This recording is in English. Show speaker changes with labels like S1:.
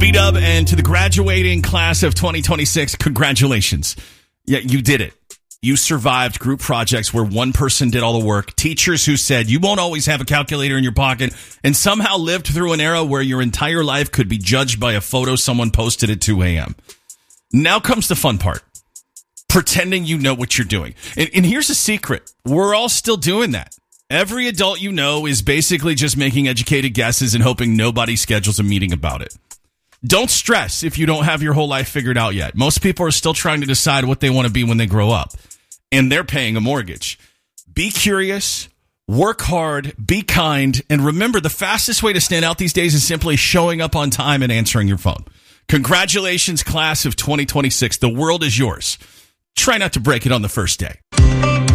S1: B-Dub, and to the graduating class of 2026, congratulations. Yeah, you did it. You survived group projects where one person did all the work, teachers who said you won't always have a calculator in your pocket, and somehow lived through an era where your entire life could be judged by a photo someone posted at 2 a.m. Now comes the fun part. Pretending you know what you're doing. And here's a secret. We're all still doing that. Every adult you know is basically just making educated guesses and hoping nobody schedules a meeting about it. Don't stress if you don't have your whole life figured out yet. Most people are still trying to decide what they want to be when they grow up. And they're paying a mortgage. Be curious, work hard, be kind, and remember the fastest way to stand out these days is simply showing up on time and answering your phone. Congratulations, class of 2026. The world is yours. Try not to break it on the first day.